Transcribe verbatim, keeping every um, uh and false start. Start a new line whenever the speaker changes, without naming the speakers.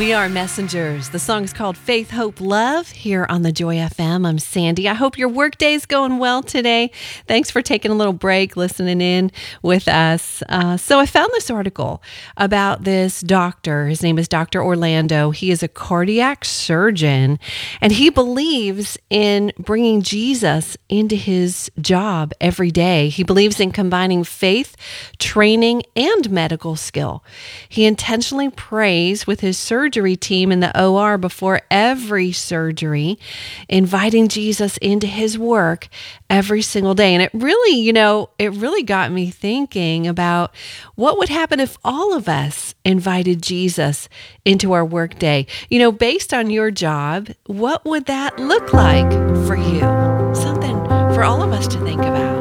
We are messengers. The song is called Faith, Hope, Love here on the Joy F M. I'm Sandy. I hope your workday is going well today. Thanks for taking a little break, listening in with us. Uh, so I found this article about this doctor. His name is Doctor Orlando. He is a cardiac surgeon, and he believes in bringing Jesus into his job every day. He believes in combining faith, training, and medical skill. He intentionally prays with his surgery team in the O R before every surgery, inviting Jesus into his work every single day. And it really, you know, it really got me thinking about what would happen if all of us invited Jesus into our workday. You know, based on your job, what would that look like for you? Something for all of us to think about.